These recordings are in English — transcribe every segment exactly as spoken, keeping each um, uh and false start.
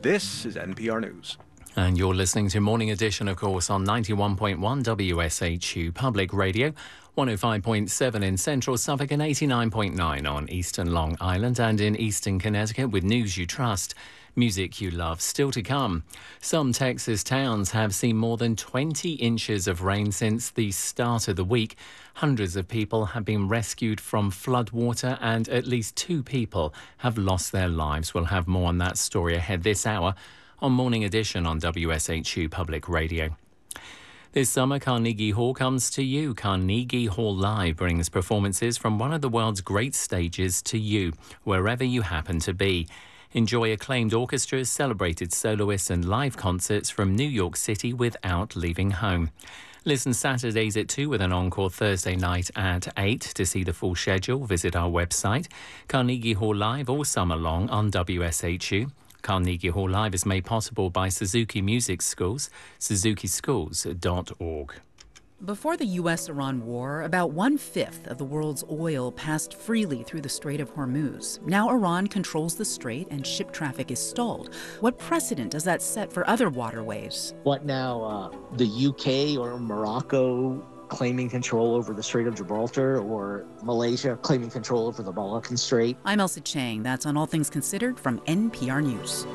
This is N P R News. And you're listening to Morning Edition, of course, on ninety-one point one W S H U Public Radio, one oh five point seven in Central Suffolk and eighty-nine point nine on Eastern Long Island and in Eastern Connecticut with news you trust. Music you love still to come. Some Texas towns have seen more than twenty inches of rain since the start of the week. Hundreds of people have been rescued from floodwater and at least two people have lost their lives. We'll have more on that story ahead this hour on Morning Edition on W S H U Public Radio. This summer, Carnegie Hall comes to you. Carnegie Hall Live brings performances from one of the world's great stages to you, wherever you happen to be. Enjoy acclaimed orchestras, celebrated soloists and live concerts from New York City without leaving home. Listen Saturdays at two with an encore Thursday night at eight. To see the full schedule, visit our website. Carnegie Hall Live all summer long on W S H U. Carnegie Hall Live is made possible by Suzuki Music Schools, suzuki schools dot org. Before the U S Iran war, about one-fifth of the world's oil passed freely through the Strait of Hormuz. Now Iran controls the strait and ship traffic is stalled. What precedent does that set for other waterways? What now, uh, the U K or Morocco claiming control over the Strait of Gibraltar, or Malaysia claiming control over the Malaccan Strait? I'm Elsa Chang. That's on All Things Considered from N P R News.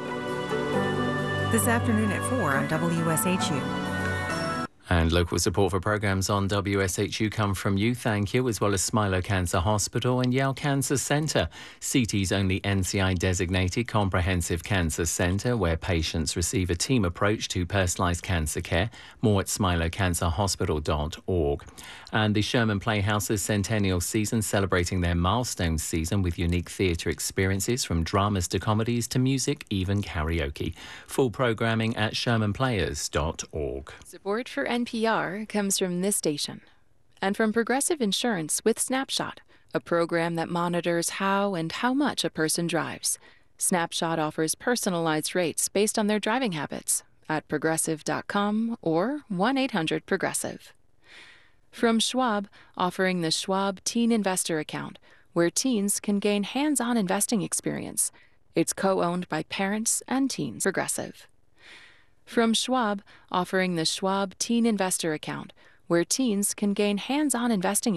This afternoon at four on W S H U. And local support for programmes on W S H U come from you, thank you, as well as Smilow Cancer Hospital and Yale Cancer Centre, C T's only N C I-designated comprehensive cancer centre where patients receive a team approach to personalised cancer care. More at smilow cancer hospital dot org. And the Sherman Playhouse's centennial season, celebrating their milestone season with unique theatre experiences from dramas to comedies to music, even karaoke. Full programming at sherman players dot org. Support for N P R comes from this station and from Progressive Insurance with Snapshot, a program that monitors how and how much a person drives. Snapshot offers personalized rates based on their driving habits at progressive dot com or one eight hundred progressive. From Schwab, offering the Schwab Teen Investor Account, where teens can gain hands-on investing experience. It's co-owned by parents and teens. Progressive. From Schwab, offering the Schwab Teen Investor Account, where teens can gain hands-on investing